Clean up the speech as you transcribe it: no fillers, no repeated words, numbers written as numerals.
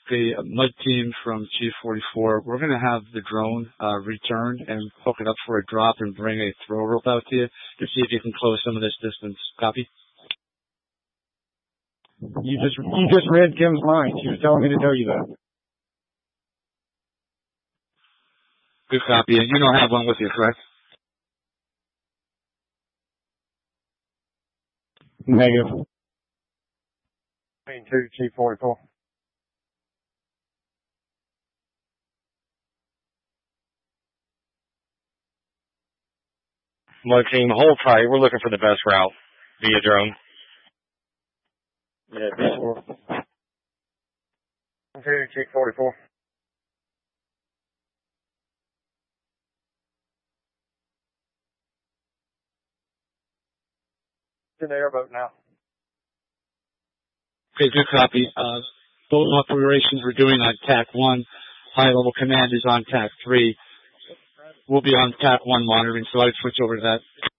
The mud team from G44, we're going to have the drone return and hook it up for a drop and bring a throw rope out to you to see if you can close some of this distance. Copy? You just read Kim's mind. She was telling me to tell you that. Good copy. And you don't have one with you, correct? Negative. 2 G44. Mud team, hold tight. We're looking for the best route via drone. Yeah, B4. 2 G44. In the airboat now. Okay, good copy. Boat operations we're doing on TAC 1. High-level command is on TAC 3. We'll be on TAC 1 monitoring, so I'd switch over to that.